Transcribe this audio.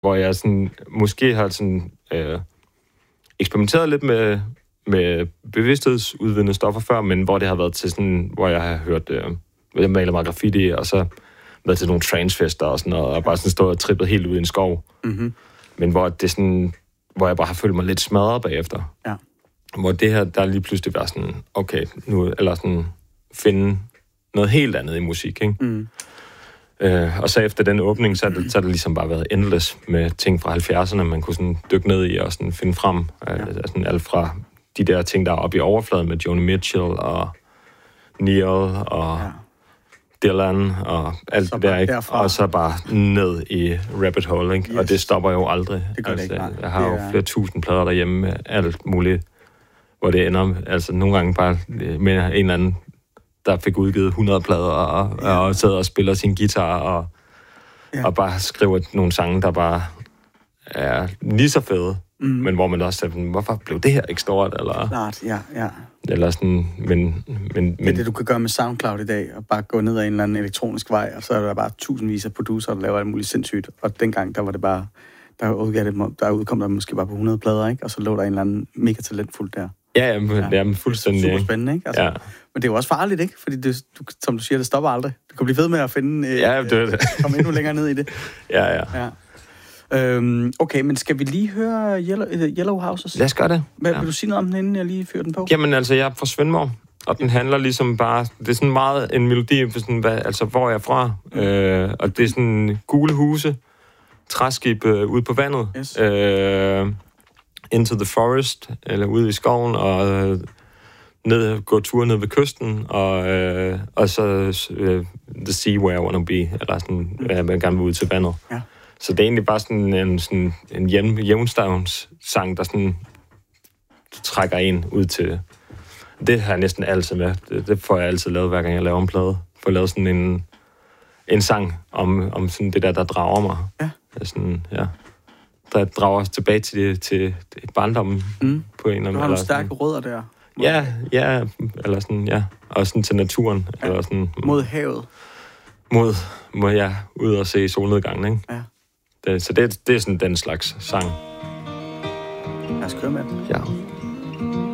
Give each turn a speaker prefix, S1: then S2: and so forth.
S1: hvor jeg sådan, måske har sådan, eksperimenteret lidt med bevidsthedsudvidende stoffer før, men hvor det har været til sådan, hvor jeg har hørt, jeg maler mig graffiti, og så været til nogle transfester og sådan noget, og bare sådan stået og trippet helt ud i en skov. Mm-hmm. Men hvor det sådan, hvor jeg bare har følt mig lidt smadret bagefter. Ja. Hvor det her, der lige pludselig var sådan, okay, nu, eller sådan, finde noget helt andet i musik, ikke? Mm. Og så efter den åbning, så har det ligesom bare været endless med ting fra 70'erne, man kunne sådan dykke ned i og sådan finde frem. Sådan alt fra de der ting, der er oppe i overfladen med Joni Mitchell og Neil og Dylan og alt så det der, ikke? Derfra. Og så bare ned i rabbit hole, ikke? Yes. Og det stopper jo aldrig.
S2: Det gør det ikke, nej.
S1: Jeg har jo flere tusind plader derhjemme med alt muligt, hvor det ender, altså nogle gange bare med en eller anden, der fik udgivet 100 plader og sidder og spiller sin guitar og bare skriver nogle sange, der bare er lige så fede, men hvor man også siger, hvorfor blev det her ikke stort? Eller,
S2: klart, ja.
S1: Eller sådan, men
S2: det er det, du kan gøre med SoundCloud i dag, og bare gå ned ad en eller anden elektronisk vej, og så er der bare tusindvis af producer, der laver alt muligt sindssygt. Og dengang, der var det bare, der udkom der måske bare på 100 plader, ikke? Og så lå der en eller anden mega talentfuld der.
S1: Ja, fuldstændig.
S2: Super spændende, ikke? Altså, men det er jo også farligt, ikke? Fordi det, som du siger, det stopper aldrig. Du kan blive ved med at finde...
S1: det.
S2: Komme endnu længere ned i det.
S1: Ja.
S2: Okay, men skal vi lige høre Yellow Houses?
S1: Lad os gøre det.
S2: Vil du sige noget om den, inden jeg lige fyrer den på?
S1: Jamen altså, jeg er fra Svendborg, og den handler ligesom bare... Det er sådan meget en melodi, for sådan, hvor jeg er fra. Og det er sådan gule huse, træskib ude på vandet. Yes. Into the forest, eller ude i skoven, og gå tur ned ved kysten, og så the sea where I wanna be, eller sådan, jeg vil gerne ud til vandet. Ja. Så det er egentlig bare sådan en jævnstavns-sang, der sådan trækker en ud til... Det har jeg næsten altid med. Det får jeg altid lavet, hver gang jeg laver en plade. Får lavet sådan en sang om sådan det der drager mig. Ja. Sådan, der drager tilbage til barndommen på en eller anden.
S2: Du har nogle stærke rødder der.
S1: Ja, eller sådan, ja. Og sådan til naturen. Ja. Eller sådan,
S2: mod havet.
S1: Må jeg ud og se solnedgangen, ikke? Ja. Så det er sådan den slags sang.
S2: Lad os køre med den.
S1: Ja.